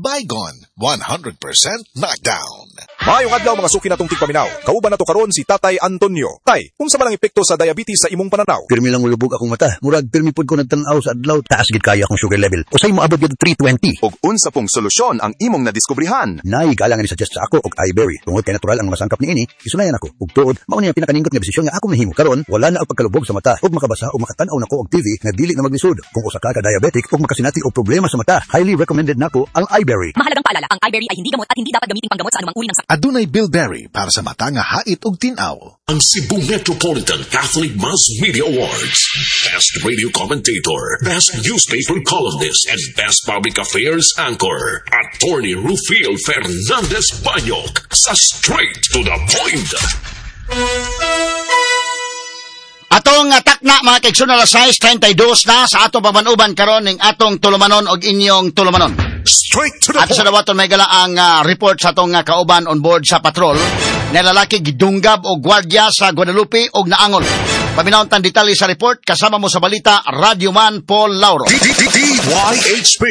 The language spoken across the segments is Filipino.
Baygon, 100% knockdown. Maayong adlaw mga suki natong tigpaminaw. Kauban nato karon si Tatay Antonio. Tay, unsa man ang epekto sa diabetes sa imong pananaw? Pirmi lang ulubog akong mata. Murag pirmi pud ko nagtan-aw sa adlaw. Taas gid kaya akong sugar level. Usay mo abot gid 320. Og unsa pong solusyon ang imong nadiskubrihan? Nay galang ni suggest sa ako og iBerry. Tungod kay natural ang mga sangkap niini, isunayan ako. Ug tuod, mao ni ang pinakaningkot nga desisyon nga ako nahimo karon. Wala na og pagkalubog sa mata ug makabasa ug makatan-aw nako og TV nga dili na maglisod. Kung usa ka diabetic ug makasinati og problema sa mata, highly recommended nako ang iBerry. Mahalagang paalala, ang iBerry ay hindi gamot at hindi dapat gamitin panggamot sa anumang uri ng sakit. Adunay Bilberry para sa mata nga hait ug tin-aw. Ang Cebu Metropolitan Catholic Mass Media Awards. Best Radio Commentator, Best Newspaper Columnist, and Best Public Affairs Anchor. Attorney Rufil Fernandez Banyok sa Straight to the Point. Atong takna mga kaigsoon, alas 6:32 na sa atong pamanuban karon ning atong tulumanon og inyong tulumanon. Straight to the At sa dawaton may gala ang report sa atong kauban on board sa patrol na lalaki gidunggab og gwardiya sa Guadalupe og naangol. Paminawon tan detalye sa report kasama mo sa balita Radyoman Paul Lauro. DYHP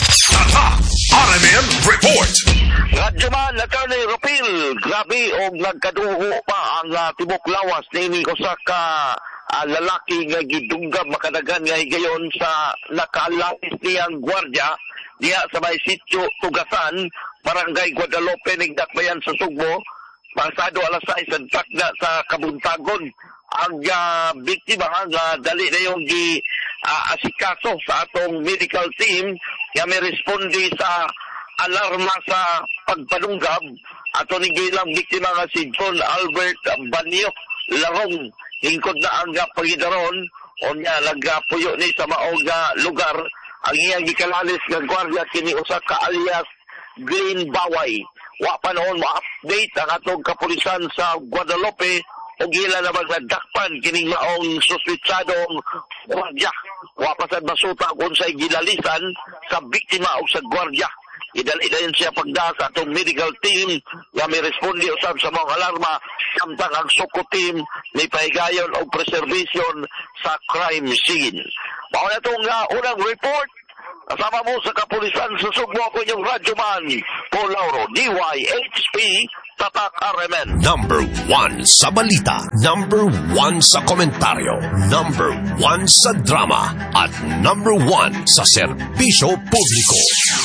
RMN Report. Radyoman Attorney Rupil, grabe og nagkaduho pa ang tibok lawas ni usa ka lalaki nga gidunggab makadagan nga higayon sa nakalapis niyang gwardiya diya sa may sitio Tugasan, Barangay Guadalupe ning Dakbayan sa Sugbo. Pasado alas 6 sa takda sa Kabuntagon. Ang biktima nga dali na yung asikaso sa atong medical team nga may respondi sa alarma sa pagpanunggab. Ato ni gilang biktima nga si John Albert Banyo Larong. Hingkod na ang pagidaron o niya nagpuyo ni sa maong lugar. Ang iyang gikalalis nga gwardiya kini usa ka alias Green Baway. Wa pa noon ma-update ang atong kapulisan sa Guadalupe o gila na magdakpan kining maong suspitsadong gwardiya. Wa pa sad masuta kung sa gilalisan sa biktima o sa gwardiya. Idal-idayin siya pagda sa atong medical team nga may respondi usab sa mga alarma samtang ang suko team may pahigayon o preservation sa crime scene. Mao na itong unang report. Kasama mo sa kapulisan sa Sugbo ako inyong Radyoman Paul Lauro, DYHP Tatak RMN. Number 1 sa balita, number 1 sa komentaryo, number 1 sa drama, at number 1 sa serbisyo publiko.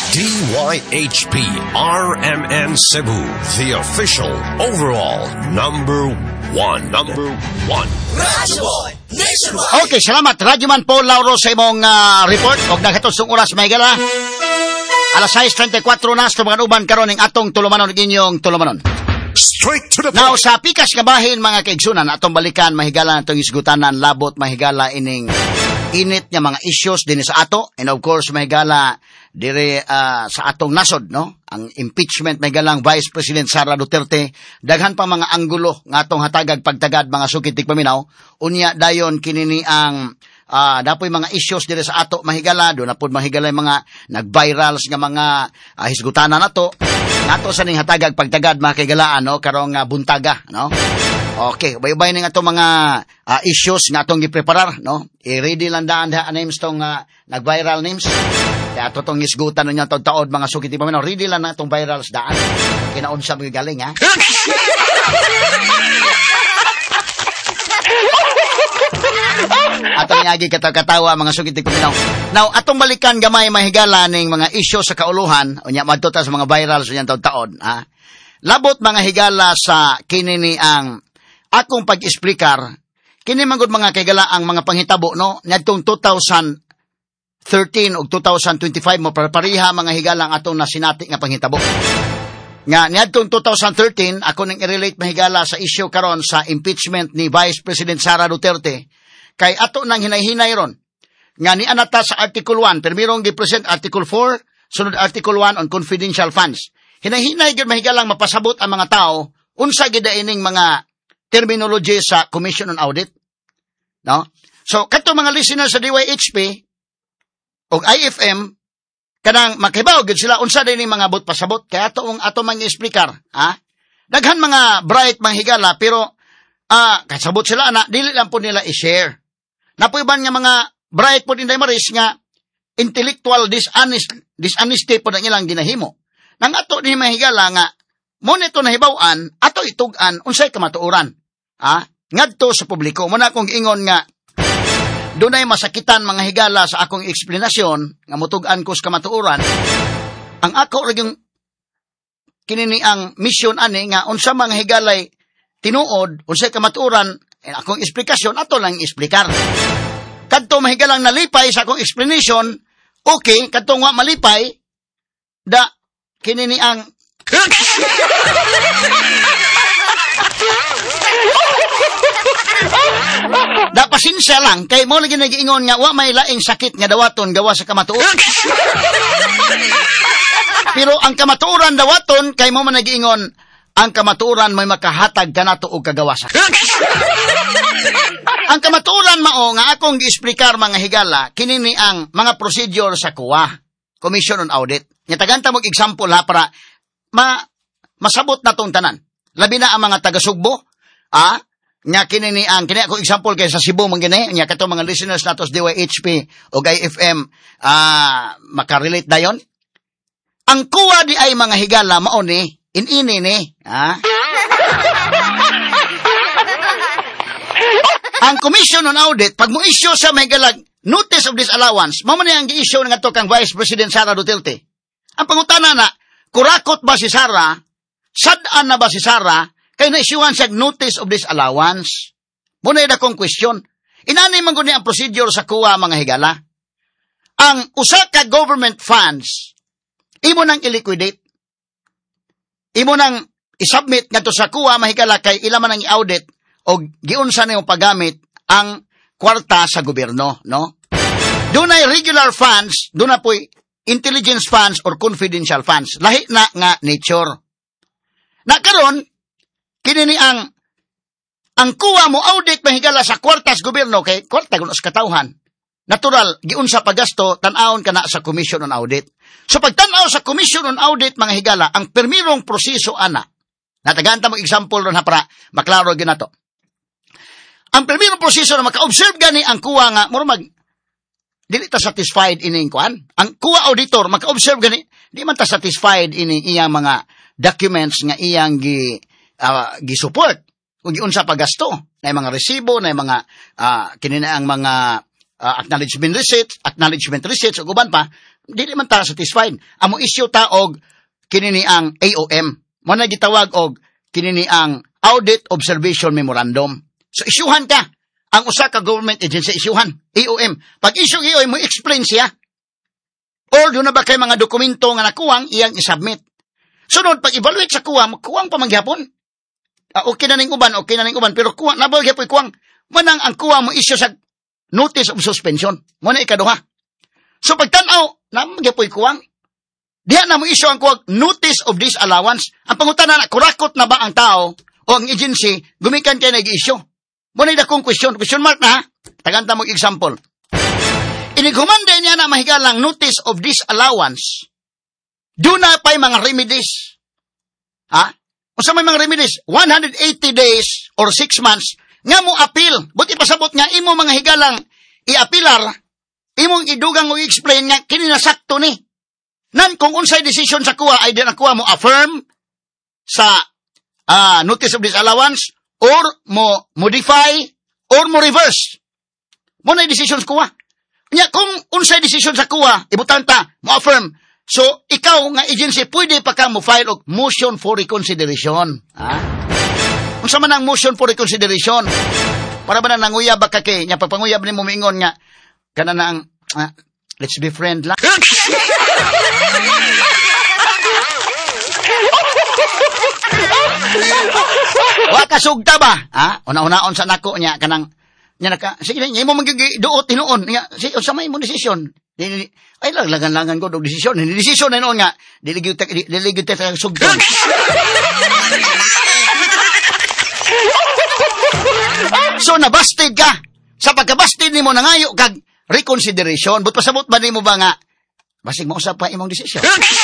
DYHP RMN Cebu, the official overall number 1. Number 1. Radyoman Nationwide. Okay, salamat Radyoman Paul Lauro sa imong report og naghatosong oras may gala. Alas 6:34 na sa mga uban karon ning atong tulumanon inyong tulumanon. Straight to the Now point. sa pikas nga bahin mga kaigsunan atong balikan mahigala natong isgutanan labot mahigala ining init nga mga issues din sa ato and of course mahigala dire sa atong nasod no ang impeachment mahigalang Vice President Sara Duterte daghan pa mga anggulo nga atong hatagag pagtagad mga sukitik paminaw unya dayon kinini ang dapoy mga issues dire sa ato mahigala do na pud mahigala mga nag-virals nga mga hisgutanan nato nato sa ning hatagag pagtagad mga kaigalaan no karong buntaga no. Okay, bay-bay ning ato mga issues nga atong gipreparar no. I-ready lang daan names tong nag-viral names. Kaya ato tong isgutan niya taod mga sukiti paminaw. Ready lang na atong virals daan. Kinaunsa mga galing ha. Atong yagi katawa mga sukiti paminaw. Now atong balikan gamay mahigala ning mga issues sa kauluhan unya madto ta sa mga virals unya taod ha. Labot mga higala sa kinini ang akong pag-explicar, kini manggod mga kaigala ang mga panghitabo, no? Ngadtong 2013 o 2025 mo pareha mga higala ang atong nasinati nga panghitabo. Nga, ngadtong 2013, ako nang i-relate mahigala sa issue karon sa impeachment ni Vice President Sara Duterte, kay ato nang hinay-hinay ron. Nga ni anata sa Article 1, permirong gi-present Article 4, sunod Article 1 on confidential funds. Hinay-hinay gid mahigalang mapasabot ang mga tao, unsa gid ining mga terminology sa Commission on Audit. No? So, kato mga listeners sa DYHP o IFM, kanang makibaw gid sila unsa din mga bot pasabot kaya ato man i-explicar, ha? Daghan mga bright manghigala pero kasabot sila na dili lang po nila i-share. Napuiban nga mga bright po inday maris nga intellectual dishonesty po na ilang ginahimo. nang ato ni mahigala nga mo nito nahibaw-an ato itug-an unsay kamatuoran. Ngadto sa publiko mo na akong giingon nga dunay masakitan mga higala sa akong eksplanasyon nga mutug-an ko sa kamatuoran. Ang ako ra yung kinini ang mission ani nga unsa mga higalay tinuod unsay kamatuoran akong eksplikasyon ato lang eksplikar. Kadto mahigalang nalipay sa akong explanation, okay, kadto nga malipay da kinini ang da pasensya lang kay mo lagi nagiingon nga wa may laing sakit nga dawaton gawa sa kamatuoran. Pero ang kamatuoran dawaton kay mo man nagiingon ang kamatuoran may makahatag kanato og kagawasan. Ang kamatuoran mao nga akong giesplikar mga higala kinini ang mga procedure sa COA, Commission on Audit. Nga taganta mo example ha para masabot na tong tanan. Labi na ang mga taga-Sugbo, nga kinini ang kini ako example kay sa Cebu man gini nya kato mga listeners natos DYHP o IFM makarelate dayon. Ang COA di ay mga higala mao ni inini ni ang Commission on Audit pag mo issue sa mahigalag notice of disallowance mao man ang gi-issue nga to kang Vice President Sara Duterte. Ang pangutana na kurakot ba si Sara? Sad-an na ba si Sara? Kaya na-issuean siya notice of disallowance. Muna yun akong question. Inanay man guni ang procedure sa COA mga higala. Ang usa ka government funds, imo nang i-liquidate. Imo nang i-submit nga to sa COA mga higala kay ila man ang i-audit o giunsa na yung paggamit ang kwarta sa gobyerno, no? Doon ay regular funds, doon na po'y intelligence funds or confidential funds. Lahi na nga nature. Na karon kinini ang COA mo audit mahigala sa kwartas gobyerno kay kwarta kuno sa katawhan. Natural giunsa pagasto tan-awon kana sa Commission on Audit. So pagtan-aw sa Commission on Audit mga higala ang permirong proseso ana. Nataganta mo example ron ha para maklaro gyud nato. Ang permirong proseso na maka-observe gani ang COA nga mura dili ta satisfied ining kuan. Ang COA auditor maka-observe gani di man ta satisfied ini iyang mga documents nga iyang gi-support kung giunsa pagasto na mga resibo na mga kinina ang mga acknowledgement receipts ug uban pa dili man ta satisfied. Amo issue ta og kinini ang AOM mo na gitawag og kinini ang Audit Observation Memorandum. So isyuhan ka ang usa ka government agency isyuhan AOM. Pag issue AOM mo explain siya or do na ba kay mga dokumento nga nakuwang iyang isubmit. Sunod, pag evaluate sa kuwang pa mangyapon. Okay na ning uban, pero kuwang, nabal gyapon kuwang, manang ang kuwang mo issue sa notice of suspension. Muna ikaduha. So pagtanaw, naman gyapon kuwang, diha na mo issue ang kuwang notice of disallowance. Ang pangutana na, kurakot na ba ang tao o ang agency, gumikan kayo nag-issue. Muna idakong question mark na ha, taganta mo example. Inigumanda niya na mahigalang notice of disallowance. Doon na pa'y mga remedies. Kung sa may mga remedies, 180 days or 6 months, nga mo appeal. Buti pasabot nga, imo mga higalang i-appealar, imong idugang o i-explain nga, kininasakto ni. Nan, kung unsay decision sa kuha, ay din ang kuha mo affirm sa notice of disallowance, or mo modify, or mo reverse. Mo na decision sa kuha. Nya, kung unsay decision sa kuha, ibutan ta, mo affirm. So, ikaw nga agency, pwede pa ka mo file og motion for reconsideration. Kung sa man ang motion for reconsideration, para ba na nanguyab ka kay, nya pagpanguyab ni mo mingon nga, kana na ang, let's be friend lang. Wa kasugta ba? Una-unaon sa nako nya, kanang, nya naka, sige na, imo magiduot tinuon, nya, sige, sa may mo decision. Ay, lagan-langan ko, desisyon. Desisyon na noon nga, diligute sa sugton. So, nabasted ka. Sa pagkabasted ni mo, nangayo kag reconsideration. But pasabot ba ni mo ba nga, basig mo usap pa imong desisyon.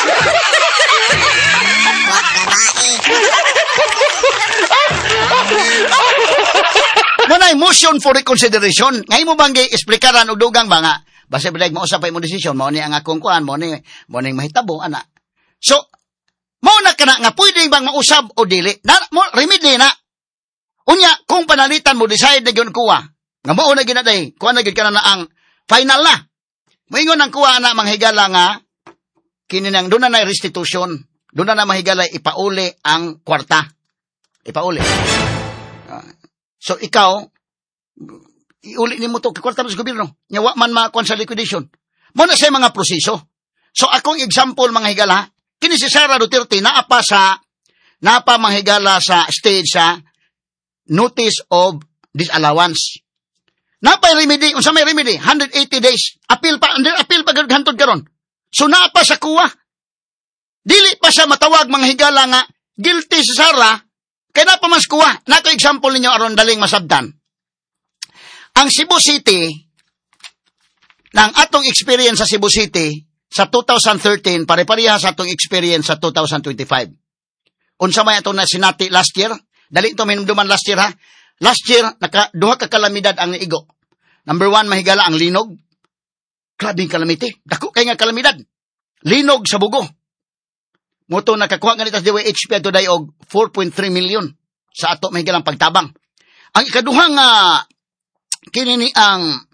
Manay motion for reconsideration. Ngayon mo bang i-explikaran o dugang ba nga, basta bilag mausap pa imong desisyon, mo ni ang akong kuan, mo ni mahitabo, ana. So, ka na nga pwede bang mausab o dili. Remedy na. Unya, kung panalitan mo, decide na yun kuha. Nga mao na ginaday, kuha na gid ka na ang final na. Moingon ang kuha na manghigala nga, kininang doon na restitution. Doon na mahigala ipauli ang kwarta. Ipauli. So ikaw, iuli ni mo ito, kwarta mo sa gobyerno. Nyawa man makuan sa liquidation. Muna sa mga proseso. So akong example, mga higala, kini si Sara Duterte, napa manghigala sa stage sa notice of disallowance. Napay remedy, unsa may remedy, 180 days. Appeal pa gantod karon. So napa sa kuha. Dili pa siya matawag mga higala nga guilty si Sara, kaya na pa mas kuha. Nato example ninyo aron daling masabdan. Ang Cebu City, ng atong experience sa Cebu City, sa 2013, pare-pareha sa atong experience sa 2025. Unsa may atong na sinati last year? Dali ito minumduman last year ha? Last year, duha ka kalamidad ang naigo. Number 1, mahigala ang linog. Grabing kalamiti. Dako kay nga kalamidad. Linog sa bugo. Moto nakakuha nga nitas DYHP ato day og 4.3 million sa ato mahigalang pagtabang. Ang ikaduhang kinini ang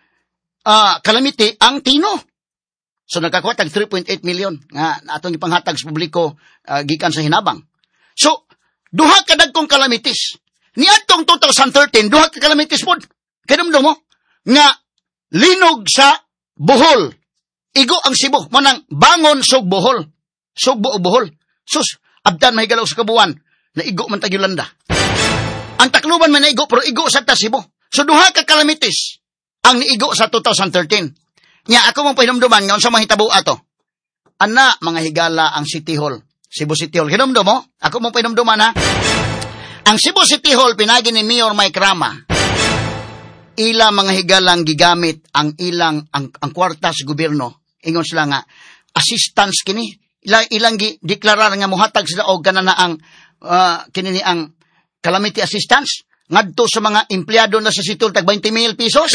calamity ang Tino. So nakakuha tag 3.8 million nga atong ipanghatag sa publiko gikan sa hinabang. So duha ka dagkong calamities. Niadtong 2013 duha ka calamities pod. Kinumdo mo nga linog sa Bohol. Igo ang Cebu mo nang bangon sug Bohol. Sugbo o Bohol. Sus, abdan mahigalaw sa kabuan na igo man tag-Yolanda. Ang Tacloban man na igo, pero igo sa Cebu. So, duha ka calamities ang niigo sa 2013. Nya, ako mong pahinumduman, nga unsa mahitabo ato. Ana, mga higala ang City Hall. Cebu City Hall. Hinumdum mo? Ako mong pahinumduman, ha? Ang Cebu City Hall, pinagi ni Mayor Mike Rama. Ila mga higalang gigamit ang ilang, ang kwarta sa gobyerno. Ingon sila nga, assistance kini. Ilang deklarar nga muhatag sila og kana na ang kinini ang calamity assistance ngadto sa mga empleyado na sa City Hall tag 20,000 pesos.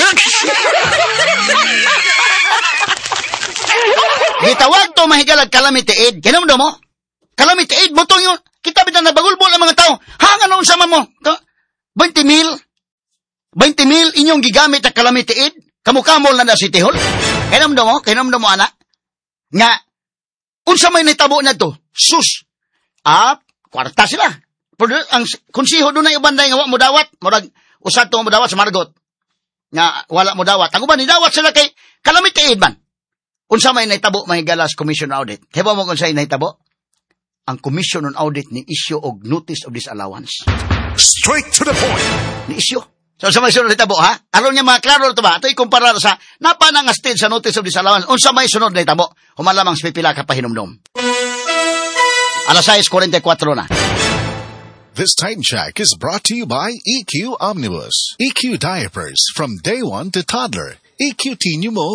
Gitawag to mahigalag calamity aid. Kinumdo mo? Calamity aid mo to yun. Kita bitan na bagulbol ang mga tao. Hanga noon sama mo. 20,000 inyong gigamit ang calamity aid. Kamukamol na City Hall. Kinumdo mo anak. Nga unsa may nitabo na to? Sus. Kwarta sila. Pero ang konsiho doon na ibanday nga wa mo dawat. Murag usad to mo dawat sa Margot. Nga wala mo dawat. Ang uban ni dawat sila kay calamity aid man. Unsa may nitabo mahigalas commission audit. Hebo mo kung sa nitabo? Ang commission on audit ni issue og notice of disallowance. Straight to the point. Ni issue. So sa may sunod nitabo ha? Aron niya mga klaro ito ba? Ito ikumparar sa napana nga stage sa notice of disallowance. Unsa may sunod nitabo? Humalamang spipila ka pahinumdom. Alas 6:44 na. This time check is brought to you by EQ Omnibus. EQ diapers from day 1 to toddler. EQT nyo mo.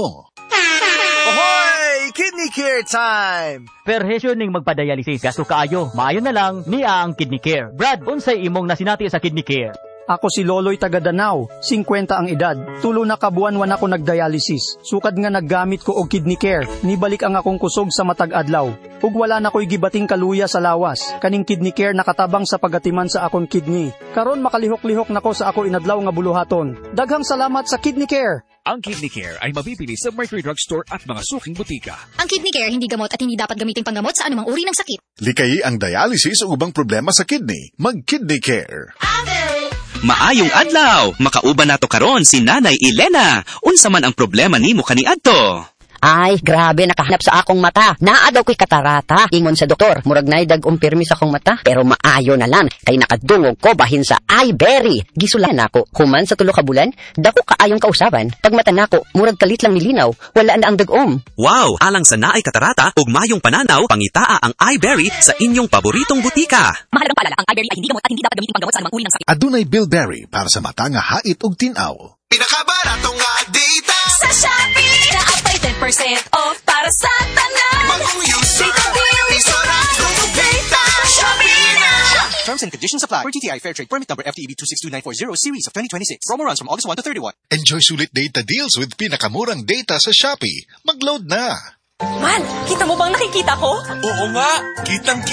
Ahoy! Kidney Care time! Perhesyo ning magpadialysis. Gasto kaayo. Maayo na lang niya ang Kidney Care. Brad, unsay imong nasinati sa Kidney Care? Ako si Loloy taga Danau, 50 ang edad. Tulo na kabuan wan ako nagdialysis. Sukad nga naggamit ko og Kidney Care. Nibalik ang akong kusog sa matag adlaw. Ug wala na ko'y gibating kaluya sa lawas. Kaning Kidney Care nakatabang sa pagatiman sa akong kidney. Karon makalihok-lihok nako sa ako inadlaw nga buluhaton. Daghang salamat sa Kidney Care. Ang Kidney Care ay mabibili sa Mercury Drugstore at mga suking butika. Ang Kidney Care hindi gamot at hindi dapat gamitin panggamot sa anumang uri ng sakit. Likayi ang dialysis o ubang problema sa kidney. Mag-Kidney Care. Maayong adlaw, makauban nato karon si Nanay Elena. Unsa man ang problema nimo kaniadto? Ay, grabe, nakahanap sa akong mata. Naadaw ko'y katarata. Ingon sa doktor, murag na dag umpirmi sa akong mata. Pero maayo na lang, kay nakadungog ko bahin sa iBerry. Gisulan ako, human sa 3 ka bulan, dako kaayong kausaban. Pag mata nako, murag kalit lang nilinaw, wala na ang dagom. Wow, alang sa naay katarata, ug mayong pananaw, pangitaa ang iBerry sa inyong paboritong butika. Mahalagang paalala, ang iBerry ay hindi gamot at hindi dapat gamitin panggamot sa anumang uri ng sakit. Adunay Bilberry para sa mata nga hait ug tinaw. Pinakabarato nga data Sa Shopee, na-apply 10% off para sa tanan. Bagong user, isorado data Shopee na! Terms and conditions apply. Per TTI Fairtrade Permit Number FTEB 262940 Series of 2026. Promo runs from August 1 to 31. Enjoy sulit data deals with pinakamurang data sa Shopee. Mag-load na! Man, kita mo bang nakikita ko? Oo nga, kitang